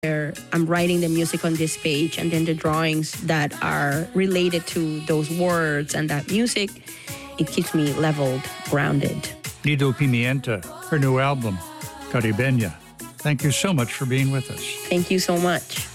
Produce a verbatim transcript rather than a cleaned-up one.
where I'm writing the music on this page and then the drawings that are related to those words and that music, it keeps me leveled, grounded. Nido Pimienta, her new album, Caribeña. Thank you so much for being with us. Thank you so much.